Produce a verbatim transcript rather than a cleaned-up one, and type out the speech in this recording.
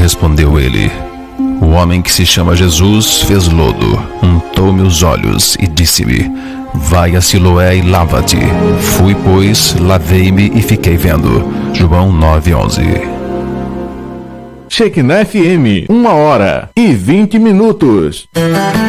Respondeu ele: o homem que se chama Jesus fez lodo, untou-me os olhos e disse-me: vai a Siloé e lava-te. Fui, pois, lavei-me e fiquei vendo. João nove, onze. Shekinah F M, uma hora e vinte minutos.